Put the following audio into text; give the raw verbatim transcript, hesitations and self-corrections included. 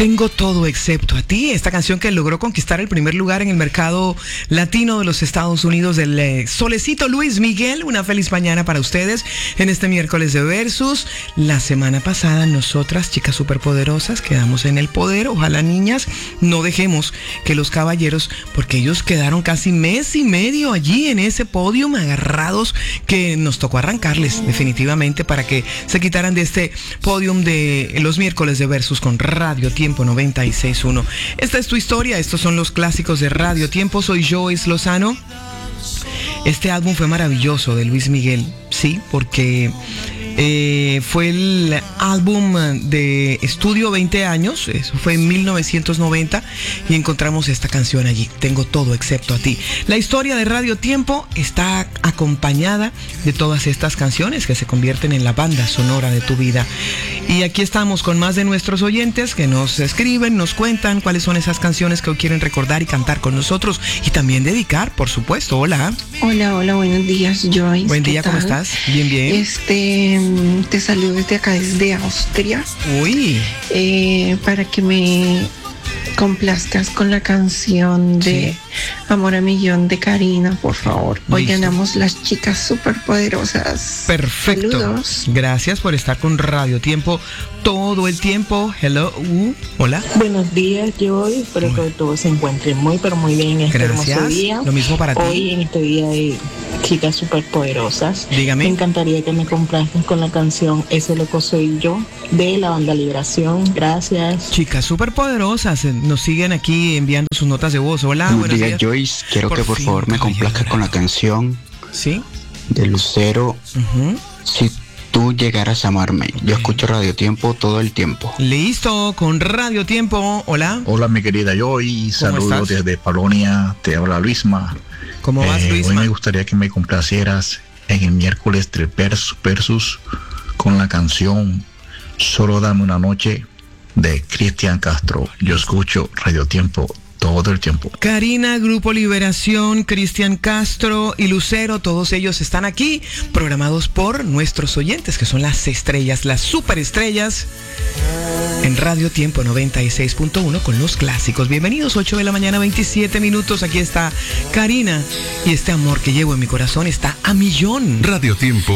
Tengo todo excepto a ti, esta canción que logró conquistar el primer lugar en el mercado latino de los Estados Unidos del eh, solecito Luis Miguel. Una feliz mañana para ustedes en este miércoles de Versus. La semana pasada nosotras, chicas superpoderosas, quedamos en el poder. Ojalá, niñas, no dejemos que los caballeros, porque ellos quedaron casi mes y medio allí en ese podio agarrados, que nos tocó arrancarles definitivamente para que se quitaran de este podium de los miércoles de Versus con Radio Tiempo noventa y seis punto uno. Esta es tu historia, estos son los clásicos de Radio Tiempo. Soy Joyce Lozano. Este álbum fue maravilloso de Luis Miguel, sí, porque eh, fue el álbum de estudio veinte años, eso fue en mil novecientos noventa, y encontramos esta canción allí, Tengo todo excepto a ti. La historia de Radio Tiempo está acompañada de todas estas canciones que se convierten en la banda sonora de tu vida. Y aquí estamos con más de nuestros oyentes que nos escriben, nos cuentan cuáles son esas canciones que hoy quieren recordar y cantar con nosotros y también dedicar, por supuesto. Hola. Hola, hola, buenos días, Joyce. Buen día, tal? ¿Cómo estás? Bien, bien. Este, te saludo desde acá, desde Austria. Uy. Eh, para que me complazcas con la canción de sí. Amor a Millón de Karina, por favor. Hoy Listo. Ganamos las chicas superpoderosas. Perfecto. Saludos. Gracias por estar con Radio Tiempo todo el tiempo. Hello. Uh, hola. Buenos días, Joy. Espero que todos se encuentren muy, pero muy bien en este Gracias. hermoso día. Lo mismo para ti. Hoy, en este día de chicas superpoderosas, Dígame. me encantaría que me complazcan con la canción Ese loco soy yo, de la banda Liberación. Gracias. Chicas superpoderosas, nos siguen aquí enviando sus notas de voz. Hola, buenos, buenos días, días. Joyce. Quiero por que por fin, favor me complazca con la canción ¿sí? de Lucero. Uh-huh. Si tú llegaras a amarme. Yo escucho Radio Tiempo todo el tiempo. Listo, con Radio Tiempo. Hola. Hola, mi querida Joy. Saludos estás? desde Polonia. Te habla Luisma. ¿Cómo vas, eh, Luisma? Hoy me gustaría que me complacieras en el miércoles del Versus, Versus con la canción Solo dame una noche de Cristian Castro. Yo escucho Radio Tiempo todo el tiempo. Karina, Grupo Liberación, Cristian Castro y Lucero, todos ellos están aquí, programados por nuestros oyentes, que son las estrellas, las superestrellas, en Radio Tiempo noventa y seis punto uno con los clásicos. Bienvenidos, ocho de la mañana, veintisiete minutos. Aquí está Karina, y este amor que llevo en mi corazón está a millón. Radio Tiempo.